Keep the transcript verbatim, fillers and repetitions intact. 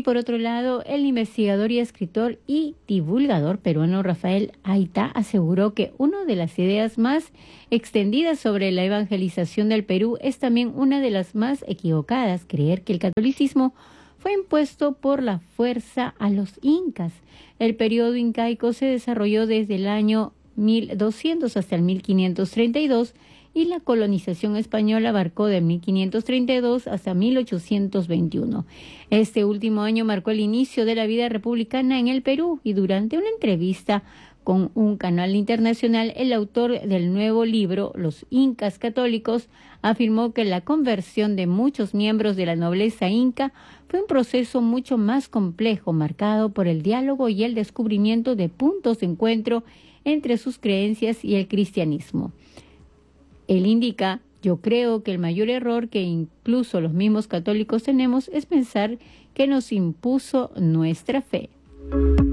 Y por otro lado, el investigador y escritor y divulgador peruano Rafael Aita aseguró que una de las ideas más extendidas sobre la evangelización del Perú es también una de las más equivocadas, creer que el catolicismo fue impuesto por la fuerza a los incas. El periodo incaico se desarrolló desde el año mil doscientos hasta el mil quinientos treinta y dos y la colonización española abarcó de mil quinientos treinta y dos hasta mil ochocientos veintiuno. Este último año marcó el inicio de la vida republicana en el Perú y durante una entrevista con un canal internacional, el autor del nuevo libro, Los Incas Católicos, afirmó que la conversión de muchos miembros de la nobleza inca fue un proceso mucho más complejo, marcado por el diálogo y el descubrimiento de puntos de encuentro entre sus creencias y el cristianismo. Él indica: yo creo que el mayor error que incluso los mismos católicos tenemos es pensar que nos impuso nuestra fe.